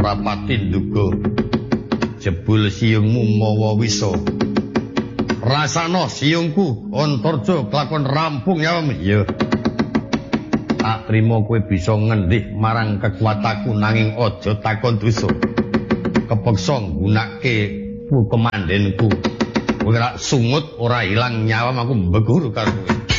rapati nduga jebul siungmu mawa wisa. Rasana siungku Antarja kelakon rampung ya. Iya. Tak trima kowe bisa ngendih marang kekuataku nanging aja takon dosa. Kepeksa nggunakake kemandenku. Kowe ora sungut ora ilang nyawam aku mbeguru karo kowe.